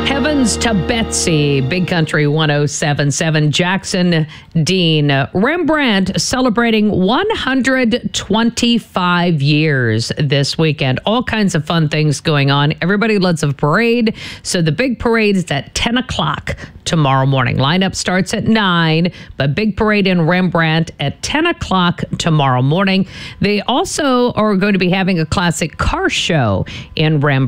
Heavens to Betsy, Big Country 107.7. Jackson Dean. Rembrandt celebrating 125 years this weekend. All kinds of fun things going on. Everybody loves a parade. So the big parade is at 10 o'clock tomorrow morning. Lineup starts at 9, but big parade in Rembrandt at 10 o'clock tomorrow morning. They also are going to be having a classic car show in Rembrandt